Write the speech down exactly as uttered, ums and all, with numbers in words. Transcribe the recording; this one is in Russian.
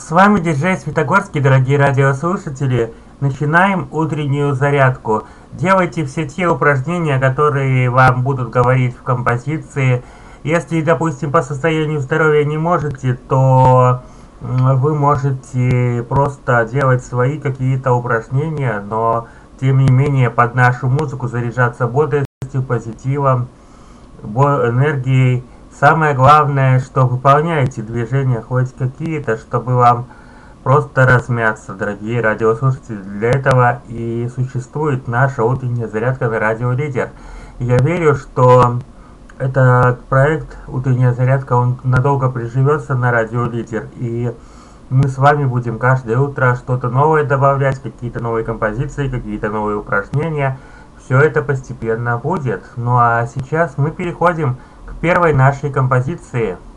С вами диджей Светогорский, дорогие радиослушатели. Начинаем утреннюю зарядку. Делайте все те упражнения, которые вам будут говорить в композиции. Если, допустим, по состоянию здоровья не можете, то вы можете просто делать свои какие-то упражнения, но тем не менее под нашу музыку заряжаться бодростью, позитивом, энергией. Самое главное, что выполняете движения хоть какие-то, чтобы вам просто размяться, дорогие радиослушатели. Для этого и существует наша утренняя зарядка на Радио Лидер. Я верю, что этот проект «Утренняя зарядка», он надолго приживется на Радио Лидер, и мы с вами будем каждое утро что-то новое добавлять, какие-то новые композиции, какие-то новые упражнения. Все это постепенно будет. Ну а сейчас мы переходим к первой нашей композиции.